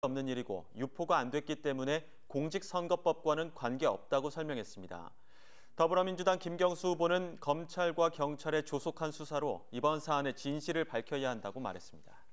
없는 일이고 유포가 안 됐기 때문에 공직선거법과는 관계없다고 설명했습니다. 더불어민주당 김경수 후보는 검찰과 경찰의 조속한 수사로 이번 사안의 진실을 밝혀야 한다고 말했습니다.